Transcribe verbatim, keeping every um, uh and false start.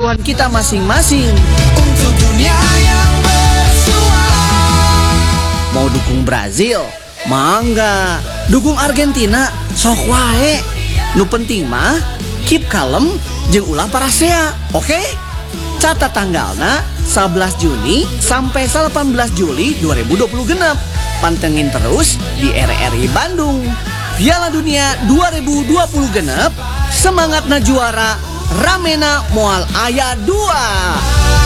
kejagoan kita masing-masing. Untuk dunia yang bersua. Mau dukung Brazil? Mangga. Dukung Argentina? Sok wae. Nu penting mah keep kalem jeung ulah parasea. Oke? Okay? Catat tanggalna sebelas Juni sampai delapan belas Juli dua ribu dua puluh genep. Pantengin terus di R R I Bandung. Piala Dunia dua ribu dua puluh genep. Semangatna juara, ramena moal aya dua.